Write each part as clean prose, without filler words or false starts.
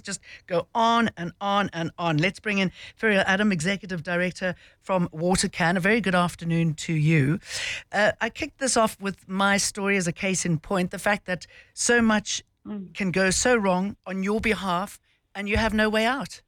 just go on and on and on. Let's bring in Ferial Adam, Executive Director from WaterCan. A very good afternoon to you. I kicked this off with my story as a case in point, the fact that so much can go so wrong on your behalf and you have no way out.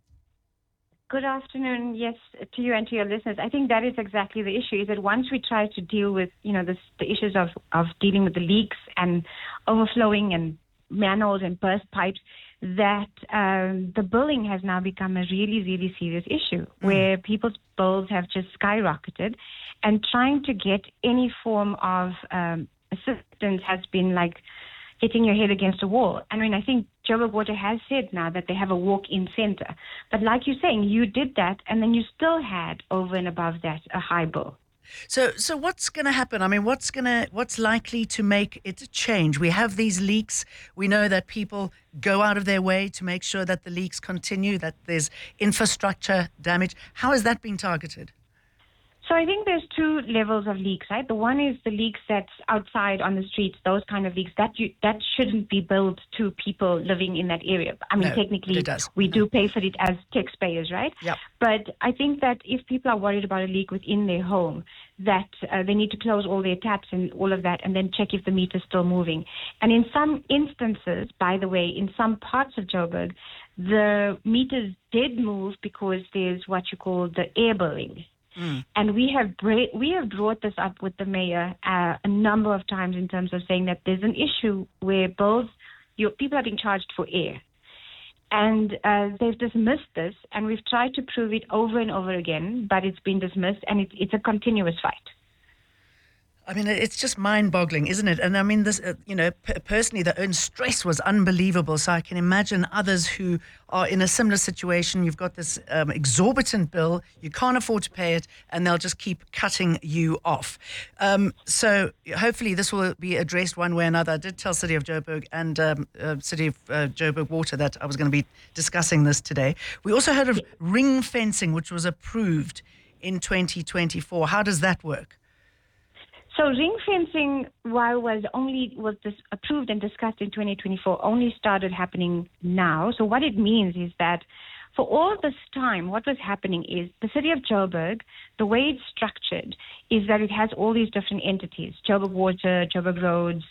Good afternoon, yes, to you and to your listeners. I think that is exactly the issue, is that once we try to deal with, the issues of dealing with the leaks and overflowing and manholes and burst pipes, that the billing has now become a really, really serious issue where people's bills have just skyrocketed, and trying to get any form of assistance has been like hitting your head against a wall. I mean, I think Joburg Water has said now that they have a walk-in center. But like you're saying, you did that, and then you still had, over and above that, a high bill. So what's going to happen? I mean, what's likely to make it change? We have these leaks. We know that people go out of their way to make sure that the leaks continue, that there's infrastructure damage. How is that being targeted? So I think there's two levels of leaks, right? The one is the leaks that's outside on the streets, those kind of leaks, that shouldn't be billed to people living in that area. I mean, technically, we do pay for it as taxpayers, right? Yep. But I think that if people are worried about a leak within their home, that they need to close all their taps and all of that, and then check if the meter's still moving. And in some instances, by the way, in some parts of Joburg, the meters did move because there's what you call the air billing. And we have brought this up with the mayor a number of times in terms of saying that there's an issue where people are being charged for air. And they've dismissed this, and we've tried to prove it over and over again, but it's been dismissed, and it's a continuous fight. I mean, it's just mind-boggling, isn't it? And I mean, this, personally, the own stress was unbelievable. So I can imagine others who are in a similar situation. You've got this exorbitant bill, you can't afford to pay it, and they'll just keep cutting you off. So hopefully this will be addressed one way or another. I did tell City of Joburg and City of Joburg Water that I was going to be discussing this today. We also heard of ring fencing, which was approved in 2024. How does that work? So ring fencing, while was this approved and discussed in 2024, only started happening now. So what it means is that for all this time, what was happening is the City of Joburg, the way it's structured is that it has all these different entities: Joburg Water, Joburg Roads,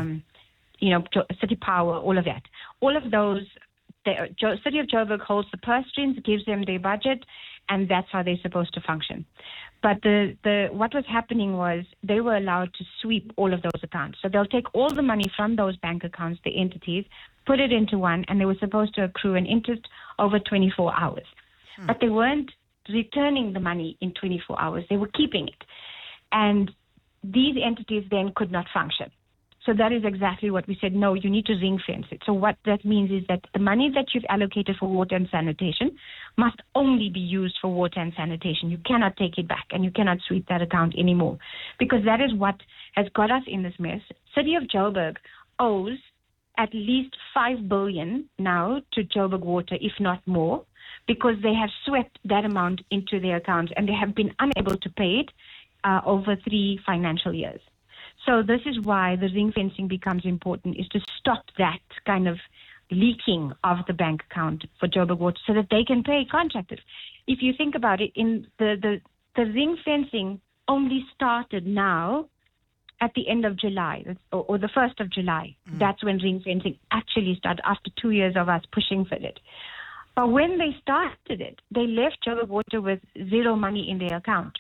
City Power, all of that. All of those, the City of Joburg holds the purse strings, gives them their budget, and that's how they're supposed to function. But what was happening was they were allowed to sweep all of those accounts. So they'll take all the money from those bank accounts, the entities, put it into one, and they were supposed to accrue an interest over 24 hours. But they weren't returning the money in 24 hours. They were keeping it. And these entities then could not function. So that is exactly what we said. No, you need to ring fence it. So what that means is that the money that you've allocated for water and sanitation must only be used for water and sanitation. You cannot take it back, and you cannot sweep that account anymore, because that is what has got us in this mess. City of Joburg owes at least 5 billion now to Joburg Water, if not more, because they have swept that amount into their accounts, and they have been unable to pay it over 3 financial years. So this is why the ring fencing becomes important, is to stop that kind of leaking of the bank account for Joburg Water so that they can pay contractors. If you think about it, in the ring fencing only started now at the end of July, or the 1st of July. That's when ring fencing actually started, after 2 years of us pushing for it. But when they started it, they left Joburg Water with zero money in their account.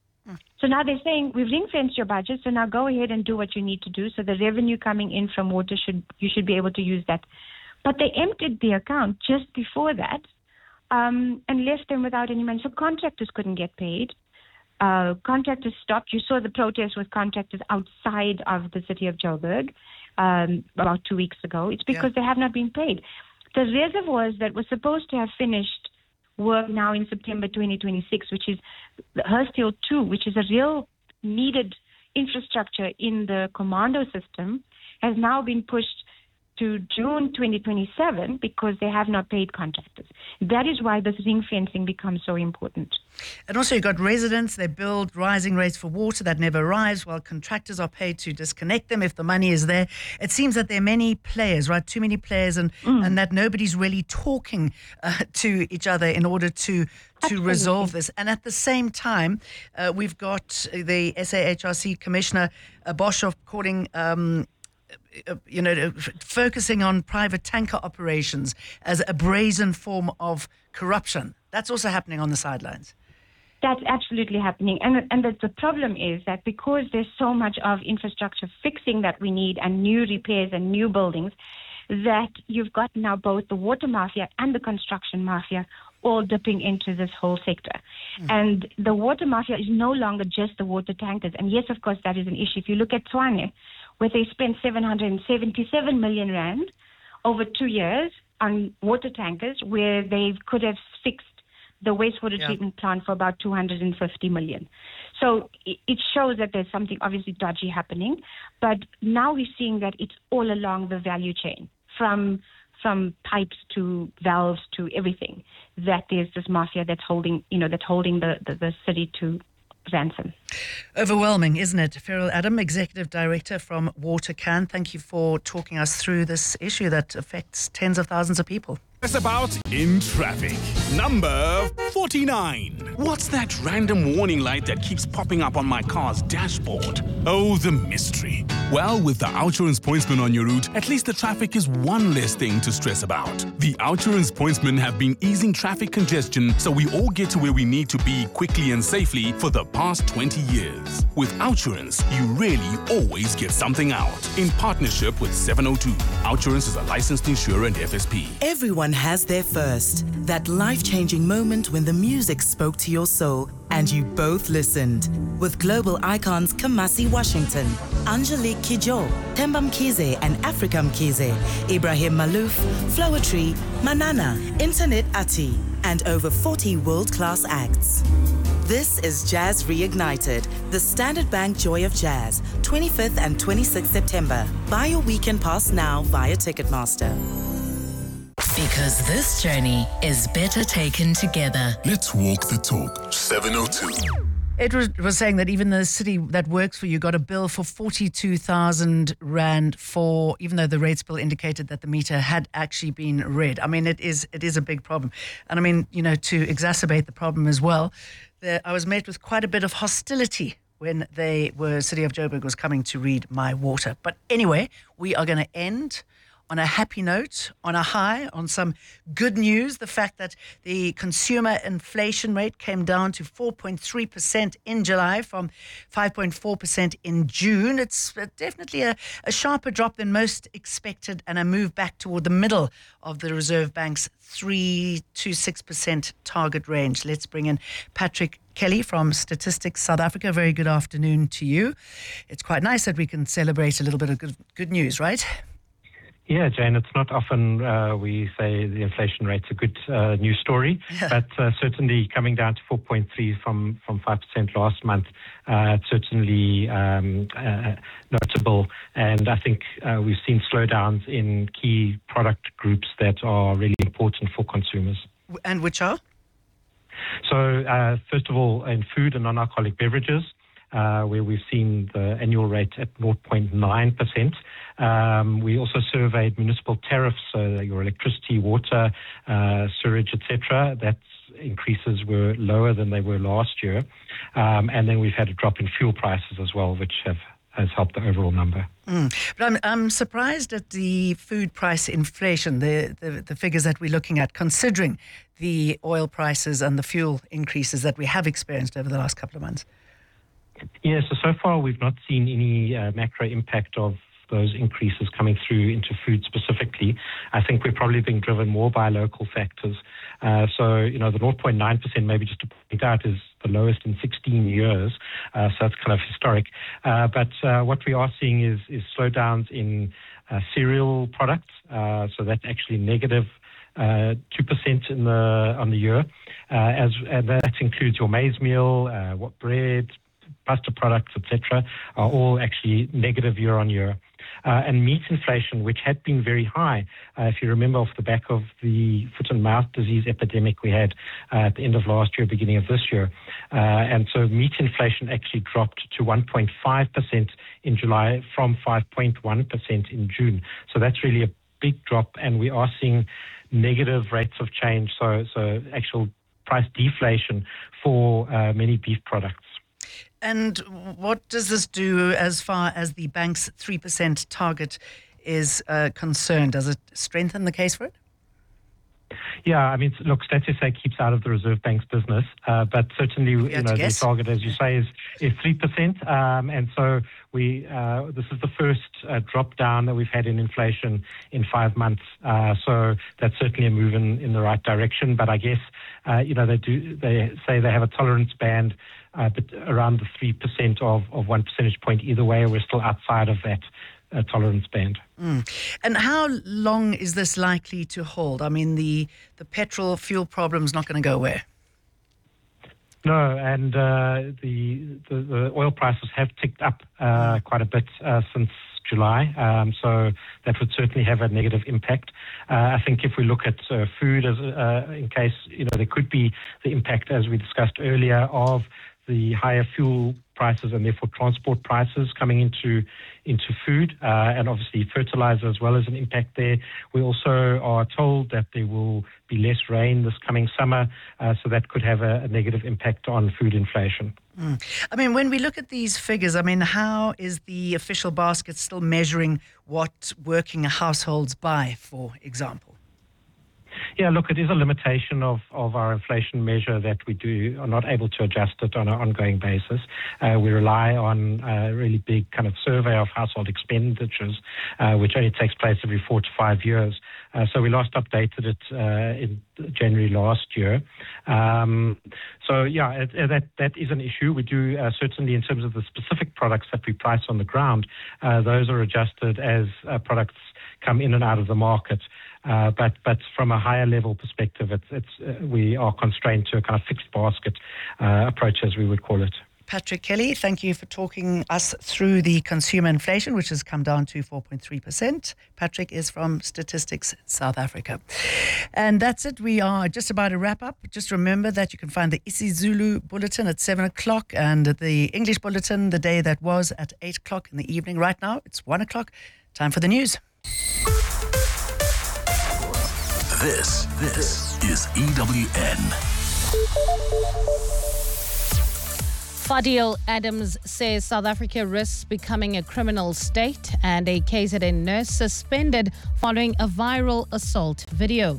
So now they're saying, we've ring-fenced your budget, so now go ahead and do what you need to do. So the revenue coming in from water, you should be able to use that. But they emptied the account just before that and left them without any money. So contractors couldn't get paid. Contractors stopped. You saw the protest with contractors outside of the City of Joburg about 2 weeks ago. It's because they have not been paid. The reservoirs that were supposed to have finished work now in September 2026, which is Hursthill 2, which is a real needed infrastructure in the commando system, has now been pushed to June 2027 because they have not paid contractors. That is why this ring fencing becomes so important. And also you've got residents, they build rising rates for water that never arrives while contractors are paid to disconnect them if the money is there. It seems that there are many players, right? Too many players and that nobody's really talking to each other in order to resolve this. And at the same time, we've got the SAHRC Commissioner Boshoff calling focusing on private tanker operations as a brazen form of corruption. That's also happening on the sidelines. That's absolutely happening. And the problem is that because there's so much of infrastructure fixing that we need and new repairs and new buildings, that you've got now both the water mafia and the construction mafia all dipping into this whole sector. And the water mafia is no longer just the water tankers. And yes, of course, that is an issue. If you look at Tshwane, where they spent 777 million rand over 2 years on water tankers, where they could have fixed the wastewater treatment plant for about 250 million. So it shows that there's something obviously dodgy happening. But now we're seeing that it's all along the value chain, from pipes to valves to everything, that there's this mafia that's holding the city to ransom. Overwhelming, isn't it? Ferrell Adam, Executive Director from WaterCan, thank you for talking us through this issue that affects tens of thousands of people. It's about in traffic. Number 49. What's that random warning light that keeps popping up on my car's dashboard? Oh, the mystery. Well, with the Outsurance Pointsman on your route, at least the traffic is one less thing to stress about. The Outsurance Pointsmen have been easing traffic congestion so we all get to where we need to be quickly and safely for the past 20 years. With Outsurance, you really always get something out. In partnership with 702, Outsurance is a licensed insurer and FSP. Everyone has their first. That life-changing moment when the music spoke to your soul and you both listened. With global icons Kamasi Washington, Angelique Kidjo, Themba Mkhize and Africa Mkhize, Ibrahim Malouf, Floetry, Manana, Internet Ati, and over 40 world-class acts. This is Jazz Reignited, the Standard Bank Joy of Jazz, 25th and 26th September. Buy your weekend pass now via Ticketmaster. Because this journey is better taken together. Let's walk the talk. 702. Edward was saying that even the city that works for you got a bill for 42,000 Rand for, even though the rates bill indicated that the meter had actually been read. I mean, it is a big problem. And I mean, to exacerbate the problem as well, I was met with quite a bit of hostility when City of Joburg was coming to read my water. But anyway, we are going to end on a happy note, on a high, on some good news, the fact that the consumer inflation rate came down to 4.3% in July from 5.4% in June. It's definitely a sharper drop than most expected and a move back toward the middle of the Reserve Bank's 3 to 6% target range. Let's bring in Patrick Kelly from Statistics South Africa. Very good afternoon to you. It's quite nice that we can celebrate a little bit of good news, right? Yeah, Jane, it's not often we say the inflation rate's a good news story, but certainly coming down to 4.3 from 5% last month, it's certainly notable. And I think we've seen slowdowns in key product groups that are really important for consumers. And which are? So, first of all, in food and non-alcoholic beverages, where we've seen the annual rate at 0.9%. We also surveyed municipal tariffs, so your electricity, water, sewage, etc. That increases were lower than they were last year. And then we've had a drop in fuel prices as well, which has helped the overall number. But I'm surprised at the food price inflation, the figures that we're looking at, considering the oil prices and the fuel increases that we have experienced over the last couple of months. Yeah, so far we've not seen any macro impact of those increases coming through into food specifically. I think we're probably being driven more by local factors. The 0.9%, maybe just to point out, is the lowest in 16 years. So that's kind of historic. But what we are seeing is slowdowns in cereal products. So that's actually negative 2% on the year. And that includes your maize meal, bread, pasta products, etc., are all actually negative year on year. And meat inflation, which had been very high, if you remember off the back of the foot and mouth disease epidemic we had at the end of last year, beginning of this year. And so meat inflation actually dropped to 1.5% in July from 5.1% in June. So that's really a big drop, and we are seeing negative rates of change, so actual price deflation for many beef products. And what does this do as far as the bank's 3% target is concerned? Does it strengthen the case for it? Yeah, I mean, look, Stats SA keeps out of the Reserve Bank's business, but certainly, the target, as you say, is 3%, and so this is the first drop down that we've had in inflation in 5 months. So that's certainly a move in the right direction. But I guess, they say they have a tolerance band, but around the 3% of 1 percentage point either way. We're still outside of that tolerance band. And how long is this likely to hold? I mean, the petrol fuel problem is not going to go away. No, and the oil prices have ticked up quite a bit since July, so that would certainly have a negative impact. I think if we look at food, as in case there could be the impact, as we discussed earlier, of the higher fuel prices and therefore transport prices coming into food, and obviously fertilizer as well as an impact there. We also are told that there will be less rain this coming summer, so that could have a negative impact on food inflation. I mean, when we look at these figures, I mean, how is the official basket still measuring what working households buy, for example? Yeah, look, it is a limitation of our inflation measure that we are not able to adjust it on an ongoing basis. We rely on a really big kind of survey of household expenditures, which only takes place every 4 to 5 years. So we last updated it in January last year. That is an issue. We do certainly, in terms of the specific products that we price on the ground, those are adjusted as products come in and out of the market. But from a higher level perspective, we are constrained to a kind of fixed basket approach, as we would call it. Patrick Kelly, thank you for talking us through the consumer inflation, which has come down to 4.3%. Patrick is from Statistics South Africa. And that's it. We are just about to wrap up. Just remember that you can find the isiZulu Bulletin at 7 o'clock and the English Bulletin, the day that was, at 8 o'clock in the evening. Right now, it's 1 o'clock. Time for the news. This is EWN. Fadil Adams says South Africa risks becoming a criminal state, and a KZN nurse suspended following a viral assault video.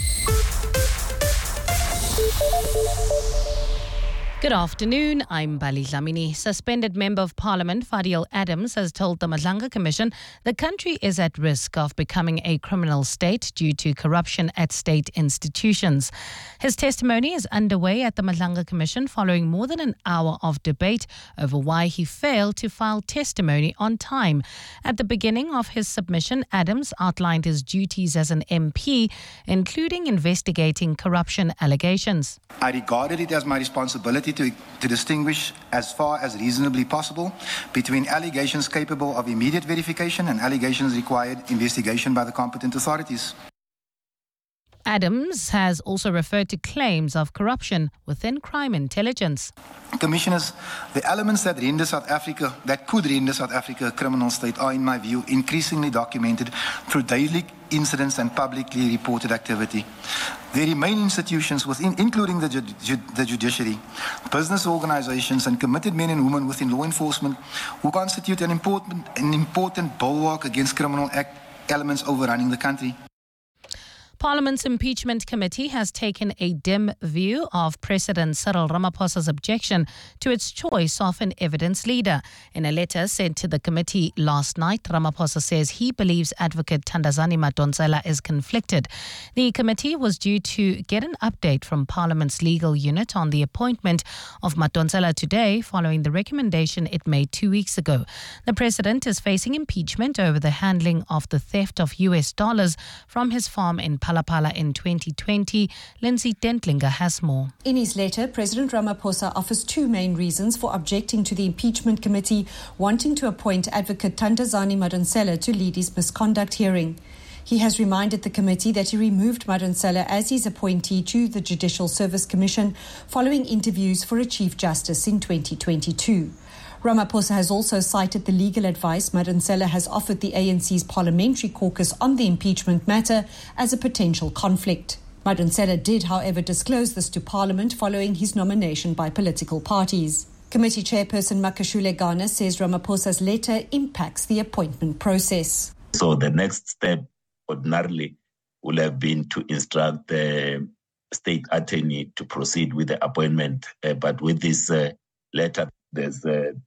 Good afternoon, I'm Bali Dlamini. Suspended Member of Parliament Fadil Adams has told the Madlanga Commission the country is at risk of becoming a criminal state due to corruption at state institutions. His testimony is underway at the Madlanga Commission following more than an hour of debate over why he failed to file testimony on time. At the beginning of his submission, Adams outlined his duties as an MP, including investigating corruption allegations. I regarded it as my responsibility to distinguish as far as reasonably possible between allegations capable of immediate verification and allegations required investigation by the competent authorities. Adams has also referred to claims of corruption within crime intelligence. Commissioners, the elements that could render South Africa a criminal state are, in my view, increasingly documented through daily incidents and publicly reported activity. There remain institutions including the judiciary, business organizations and committed men and women within law enforcement who constitute an important bulwark against criminal elements overrunning the country. Parliament's Impeachment Committee has taken a dim view of President Cyril Ramaphosa's objection to its choice of an evidence leader. In a letter sent to the committee last night, Ramaphosa says he believes Advocate Thandazani Madonsela is conflicted. The committee was due to get an update from Parliament's legal unit on the appointment of Madonsela today, following the recommendation it made 2 weeks ago. The president is facing impeachment over the handling of the theft of US dollars from his farm in Phala in 2020. Lindsay Dentlinger has more. In his letter, President Ramaphosa offers two main reasons for objecting to the impeachment committee wanting to appoint Advocate Thandazani Madonsela to lead his misconduct hearing. He has reminded the committee that he removed Madonsela as his appointee to the Judicial Service Commission following interviews for a Chief Justice in 2022. Ramaphosa has also cited the legal advice Madonsela has offered the ANC's parliamentary caucus on the impeachment matter as a potential conflict. Madonsela did, however, disclose this to Parliament following his nomination by political parties. Committee Chairperson Makashule Ghana says Ramaphosa's letter impacts the appointment process. So the next step ordinarily would have been to instruct the state attorney to proceed with the appointment. But with this letter, there's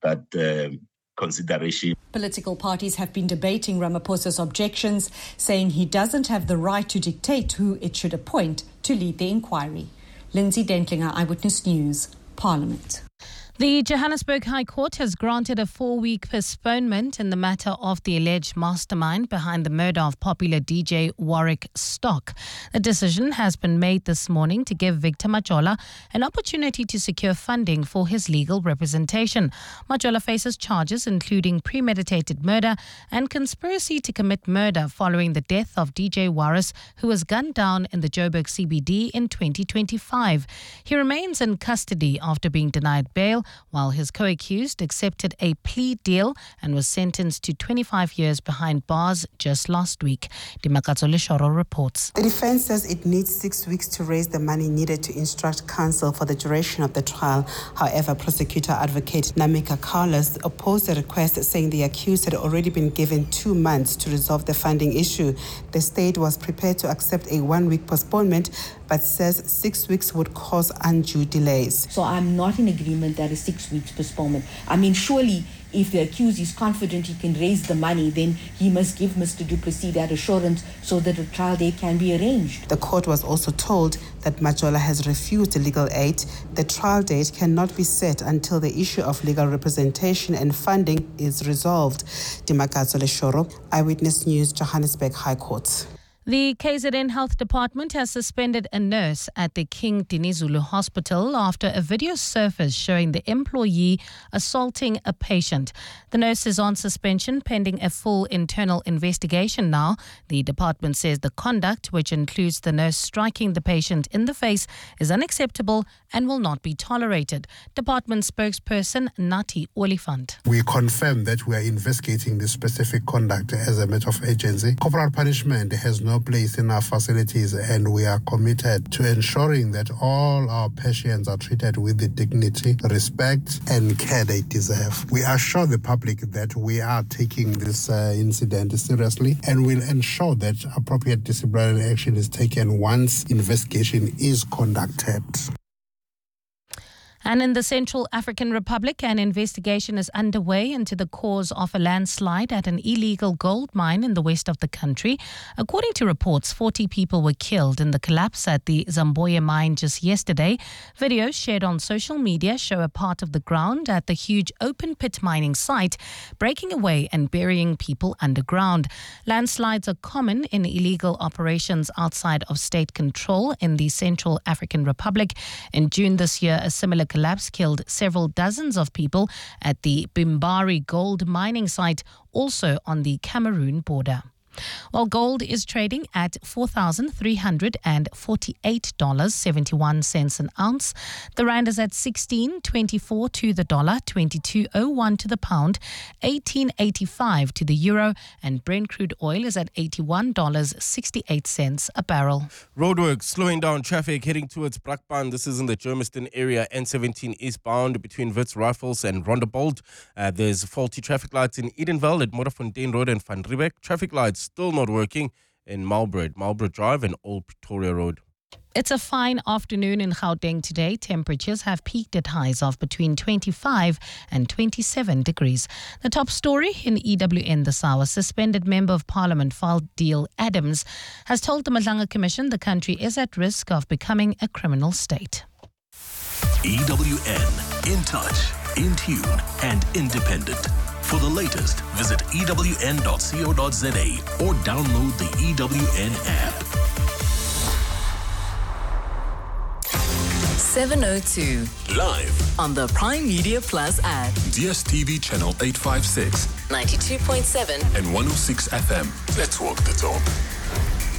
that consideration. Political parties have been debating Ramaphosa's objections, saying he doesn't have the right to dictate who it should appoint to lead the inquiry. Lindsay Dentlinger, Eyewitness News, Parliament. The Johannesburg High Court has granted a 4-week postponement in the matter of the alleged mastermind behind the murder of popular DJ Warwick Stock. The decision has been made this morning to give Victor Majola an opportunity to secure funding for his legal representation. Majola faces charges including premeditated murder and conspiracy to commit murder following the death of DJ Warwick, who was gunned down in the Joburg CBD in 2025. He remains in custody after being denied bail, while his co-accused accepted a plea deal and was sentenced to 25 years behind bars just last week. Dimakatso Leshoro reports. The defense says it needs 6 weeks to raise the money needed to instruct counsel for the duration of the trial. However, prosecutor advocate Namika Carlos opposed the request, saying the accused had already been given 2 months to resolve the funding issue. The state was prepared to accept a 1-week postponement, but says 6 weeks would cause undue delays. So I'm not in agreement that a 6 weeks postponement. I mean, surely if the accused is confident he can raise the money, then he must give Mr. du Plessis that assurance so that a trial date can be arranged. The court was also told that Majola has refused legal aid. The trial date cannot be set until the issue of legal representation and funding is resolved. Dimakatso Leshoro, Eyewitness News, Johannesburg High Court. The KZN Health Department has suspended a nurse at the King Dinizulu Hospital after a video surfaced showing the employee assaulting a patient. The nurse is on suspension pending a full internal investigation now. The department says the conduct, which includes the nurse striking the patient in the face, is unacceptable and will not be tolerated. Department spokesperson Nati Olifant. We confirm that we are investigating the specific conduct as a matter of agency. Corporal punishment has no place in our facilities, and we are committed to ensuring that all our patients are treated with the dignity, respect and care they deserve. We assure the public that we are taking this incident seriously and will ensure that appropriate disciplinary action is taken once investigation is conducted. And in the Central African Republic, an investigation is underway into the cause of a landslide at an illegal gold mine in the west of the country. According to reports, 40 people were killed in the collapse at the Zamboya mine just yesterday. Videos shared on social media show a part of the ground at the huge open pit mining site breaking away and burying people underground. Landslides are common in illegal operations outside of state control in the Central African Republic. In June this year, a similar collapse killed several dozens of people at the Bimbari gold mining site, also on the Cameroon border. While gold is trading at $4,348.71 an ounce, the rand is at 16.24 to the dollar, 22.01 to the pound, 18.85 to the euro, and Brent crude oil is at $81.68 a barrel. Roadworks slowing down traffic heading towards Brakpan. This is in the Germiston area, N17 eastbound between Wits Rifles and Rondebold. There's faulty traffic lights in Edenville at Modderfontein Road and Van Riebeck. Traffic lights still not working in Marlborough Drive and Old Pretoria Road. It's a fine afternoon in Gauteng today. Temperatures have peaked at highs of between 25 and 27 degrees. The top story in EWN this hour, suspended Member of Parliament Fadil Adams has told the Madlanga Commission the country is at risk of becoming a criminal state. EWN, in touch, in tune and independent. For the latest, visit ewn.co.za or download the EWN app. 702. Live On the Prime Media Plus app. DSTV channel 856 92.7 and 106 FM. Let's walk the talk.